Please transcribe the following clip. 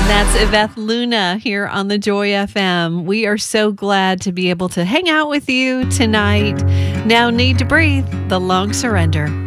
That's Yvette Luna here on the Joy FM. We are so glad to be able to hang out with you tonight. Now, Need to Breathe, The Long Surrender.